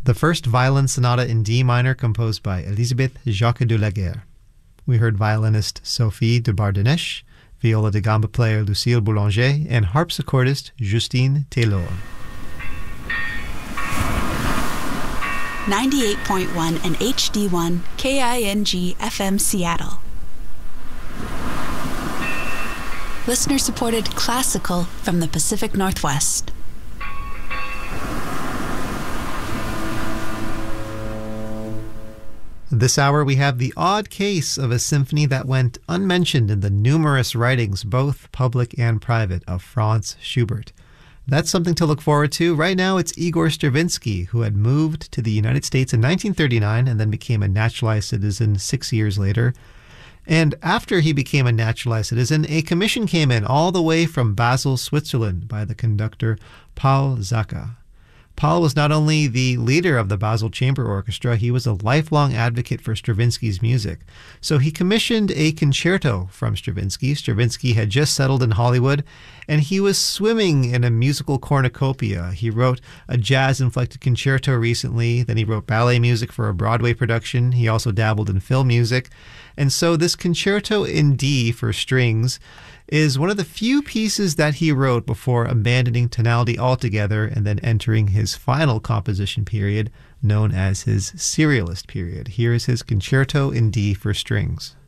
the first violin sonata in D minor composed by Elisabeth Jacques de Laguerre. We heard violinist Sophie de Bardenech, viola da gamba player Lucille Boulanger, and harpsichordist Justine Taylor. 98.1 and HD1 KING FM Seattle. Listener-supported classical from the Pacific Northwest. This hour we have the odd case of a symphony that went unmentioned in the numerous writings, both public and private, of Franz Schubert. That's something to look forward to. Right now it's Igor Stravinsky, who had moved to the United States in 1939 and then became a naturalized citizen 6 years later. And after he became a naturalized citizen, a commission came in all the way from Basel, Switzerland, by the conductor Paul Zacca. Paul was not only the leader of the Basel Chamber Orchestra, he was a lifelong advocate for Stravinsky's music. So he commissioned a concerto from Stravinsky. Stravinsky had just settled in Hollywood, and he was swimming in a musical cornucopia. He wrote a jazz-inflected concerto recently, then he wrote ballet music for a Broadway production. He also dabbled in film music. And so this concerto in D for strings is one of the few pieces that he wrote before abandoning tonality altogether and then entering his final composition period, known as his serialist period. Here is his concerto in D for strings.